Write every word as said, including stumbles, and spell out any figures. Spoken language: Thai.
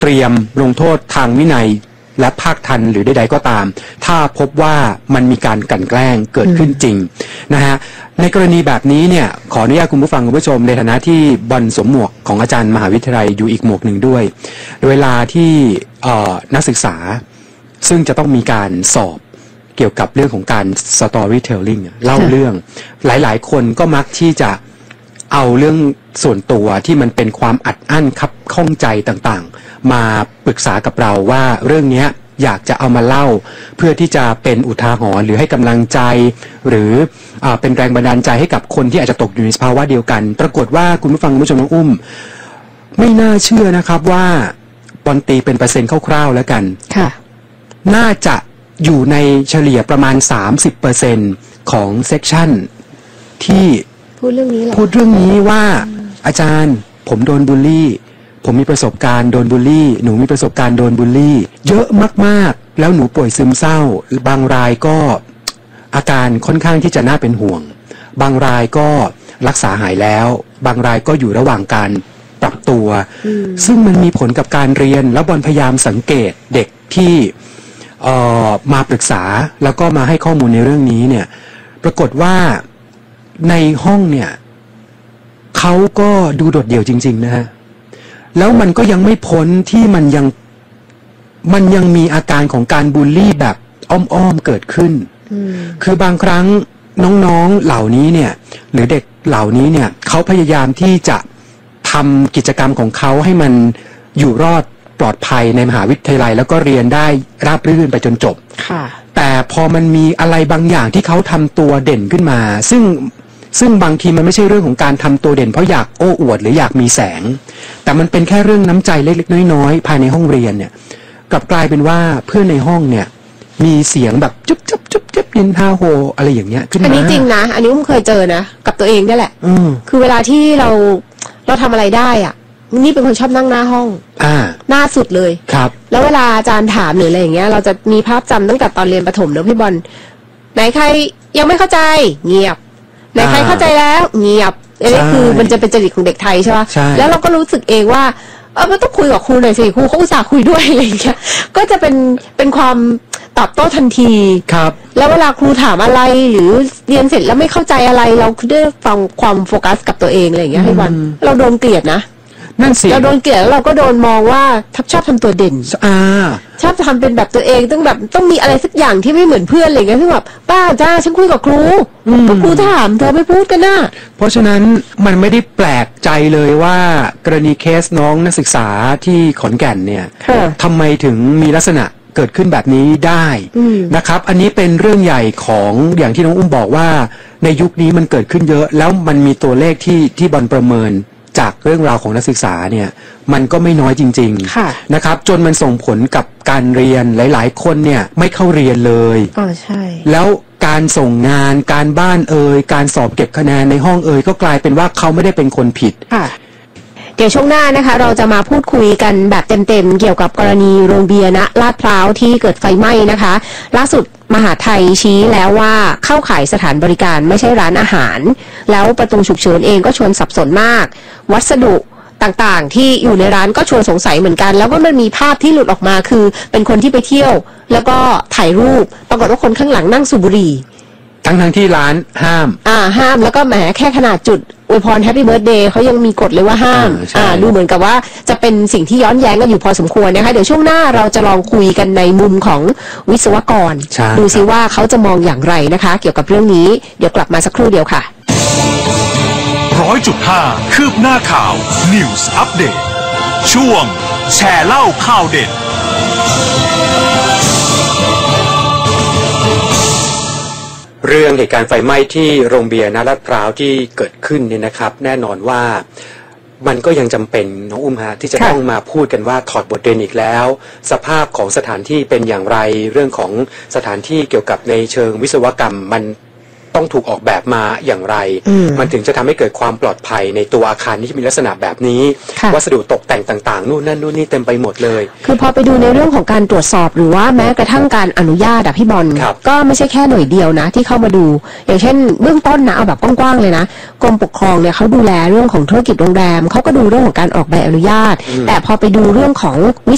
เตรียมลงโทษทางวินัยและภาคทันหรือใดๆก็ตามถ้าพบว่ามันมีการกลั่นแกล้งเกิดขึ้นจริงนะฮะในกรณีแบบนี้เนี่ยขออนุญาตคุณผู้ฟังคุณผู้ชมในฐานะที่บอลสวมหมวกของอาจารย์มหาวิทยาลัยอยู่อีกหมวกหนึ่งด้วยเวลาที่นักศึกษาซึ่งจะต้องมีการสอบเกี่ยวกับเรื่องของการ storytelling เล่าเรื่องหลายๆคนก็มักที่จะเอาเรื่องส่วนตัวที่มันเป็นความอัดอั้นคับข้องใจต่างๆมาปรึกษากับเราว่าเรื่องนี้อยากจะเอามาเล่าเพื่อที่จะเป็นอุทาหรณ์หรือให้กำลังใจหรืออ่าเป็นแรงบันดาลใจให้กับคนที่อาจจะตกอยู่ในสภาวะเดียวกันปรากฏว่าคุณผู้ฟังคุณผู้ชมน้องอุ้มไม่น่าเชื่อนะครับว่าบอลตีเป็นเปอร์เซ็นต์คร่าวๆแล้วกันค่ะน่าจะอยู่ในเฉลี่ยประมาณ สามสิบเปอร์เซ็นต์ ของเซกชันที่พูดเรื่องนี้พูดเรื่องนี้ว่าอาจารย์ผมโดนบูลลี่ผมมีประสบการณ์โดนบูลลี่หนูมีประสบการณ์โดนบูลลี่เยอะมากๆแล้วหนูป่วยซึมเศร้าบางรายก็อาการค่อนข้างที่จะน่าเป็นห่วงบางรายก็รักษาหายแล้วบางรายก็อยู่ระหว่างการปรับตัวซึ่งมันมีผลกับการเรียนแล้วบอลพยายามสังเกตเด็กที่เอ่อมาปรึกษาแล้วก็มาให้ข้อมูลในเรื่องนี้เนี่ยปรากฏว่าในห้องเนี่ยเขาก็ดูโดดเดี่ยวจริงๆนะฮะแล้วมันก็ยังไม่พ้นที่มันยังมันยังมีอาการของการบูลลี่แบบอ้อมๆเกิดขึ้นคือบางครั้งน้องๆเหล่านี้เนี่ยหรือเด็กเหล่านี้เนี่ยเขาพยายามที่จะทำกิจกรรมของเขาให้มันอยู่รอดปลอดภัยในมหาวิทยาลัยแล้วก็เรียนได้ราบรื่นไปจนจบแต่พอมันมีอะไรบางอย่างที่เขาทำตัวเด่นขึ้นมาซึ่งซึ่งบางทีมันไม่ใช่เรื่องของการทำตัวเด่นเพราะอยากโอ้อวดหรืออยากมีแสงแต่มันเป็นแค่เรื่องน้ำใจเล็กๆน้อยๆภายในห้องเรียนเนี่ยกลับกลายเป็นว่าเพื่อนในห้องเนี่ยมีเสียงแบบจุ๊บจุ๊บจุ๊บจุ๊บยินฮาโฮอะไรอย่างเงี้ยขึ้นมาอันนี้จริงนะอันนี้ผมเคยเจอนะกับตัวเองนี่แหละคือเวลาที่เราเราทำอะไรได้อ่ะนี่เป็นคนชอบนั่งหน้าห้องอ่าหน้าสุดเลยครับแล้วเวลาอาจารย์ถามหรืออะไรอย่างเงี้ยเราจะมีภาพจำตั้งแต่ตอนเรียนประถมเนอะพี่บอลไหนใครยังไม่เข้าใจเงียบไหนใครเข้าใจแล้วเงียบอันนี้คือมันจะเป็นจริตของเด็กไทยใช่ป่ะแล้วเราก็รู้สึกเองว่าเออมันต้องคุยกับครูหน่อยสิครูเขาอุตส่าห์คุยด้วยอะไรอย่างเงี้ยก็จะเป็นเป็นความตอบโต้ทันทีครับแล้วเวลาครูถามอะไรหรือเรียนเสร็จแล้วไม่เข้าใจอะไรเราได้ฟังความโฟกัสกับตัวเองอะไรอย่างเงี้ยให้วันเราโดนเกลียดนะนั่นสิเราโดนเกลียดแล้วเราก็โดนมองว่าทับชอบทำตัวเด่นอ่าชอบทำเป็นแบบตัวเองต้องแบบต้องมีอะไรสักอย่างที่ไม่เหมือนเพื่อนอะไรเงี้ยซึ่งแบบป้าจ้าฉันคุยกับครูครูถามเธอไม่พูดกันนะเพราะฉะนั้นมันไม่ได้แปลกใจเลยว่ากรณีเคสน้องนักศึกษาที่ขอนแก่นเนี่ยทำไมถึงมีลักษณะเกิดขึ้นแบบนี้ได้นะครับอันนี้เป็นเรื่องใหญ่ของอย่างที่น้องอุ้มบอกว่าในยุคนี้มันเกิดขึ้นเยอะแล้วมันมีตัวเลขที่ที่บอลประเมินจากเรื่องราวของนักศึกษาเนี่ยมันก็ไม่น้อยจริงๆนะครับจนมันส่งผลกับการเรียนหลายๆคนเนี่ยไม่เข้าเรียนเลยอ๋อใช่แล้วการส่งงานการบ้านเอ่ยการสอบเก็บคะแนนในห้องเอ่ยก็กลายเป็นว่าเขาไม่ได้เป็นคนผิดค่ะเดี๋ยวช่วงหน้านะคะเราจะมาพูดคุยกันแบบเต็มๆเกี่ยวกับกรณีโรงเบียร์ณลาดพร้าวที่เกิดไฟไหม้นะคะล่าสุดมหาไทยชี้แล้วว่าเข้าข่ายสถานบริการไม่ใช่ร้านอาหารแล้วประตูฉุกเฉินเองก็ชวนสับสนมากวัสดุต่างๆที่อยู่ในร้านก็ชวนสงสัยเหมือนกันแล้วก็มันมีภาพที่หลุดออกมาคือเป็นคนที่ไปเที่ยวแล้วก็ถ่ายรูปปรากฏว่าคนข้างหลังนั่งสูบบุหรี่ทั้งทั้งที่ร้านห้ามอ่าห้ามแล้วก็แหมแค่ขนาดจุดอวยพรแฮปปี้เบิร์ธเดย์เขายังมีกฎเลยว่าห้ามอ่าดูเหมือนกับว่าจะเป็นสิ่งที่ย้อนแย้งกันอยู่พอสมควรนะคะเดี๋ยวช่วงหน้าเราจะลองคุยกันในมุมของวิศวกรดูซิว่าเขาจะมองอย่างไรนะคะเกี่ยวกับเรื่องนี้เดี๋ยวกลับมาสักครู่เดียวค่ะร้อยจุดห้าคืบหน้าข่าว News Update ช่วงแชร์เล่าข่าวเด็ดเรื่องเหตุการณ์ไฟไหม้ที่โรงเบียร์ณลาดพร้าวที่เกิดขึ้นเนี่ยนะครับแน่นอนว่ามันก็ยังจำเป็นน้องอุ้มฮะที่จะต้องมาพูดกันว่าถอดบทเรียนอีกแล้วสภาพของสถานที่เป็นอย่างไรเรื่องของสถานที่เกี่ยวกับในเชิงวิศวกรรมมันต้องถูกออกแบบมาอย่างไรมันถึงจะทำให้เกิดความปลอดภัยในตัวอาคารที่มีลักษณะแบบนี้วัสดุตกแต่งต่างๆนู่นนั่นนู่นนี่เต็มไปหมดเลยคือพอไปดูในเรื่องของการตรวจสอบหรือว่าแม้กระทั่งการอนุญาตอะพี่บอลก็ไม่ใช่แค่หน่วยเดียวนะที่เข้ามาดูอย่างเช่นเบื้องต้นนะเอาแบบกว้างๆเลยนะกรมปกครองเนี่ยเขาดูแลเรื่องของธุรกิจโรงแรมเขาก็ดูเรื่องของการออกใบอนุญาตแต่พอไปดูเรื่องของวิ